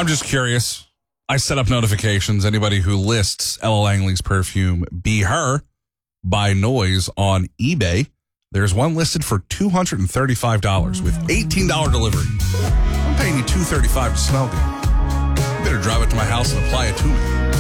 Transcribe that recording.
I'm just curious. I set up notifications. Anybody who lists Ella Langley's perfume Be Her by Noise on eBay, there's one listed for $235 with $18 delivery. I'm paying you $235 to smell good. You better drive it to my house and apply it to me.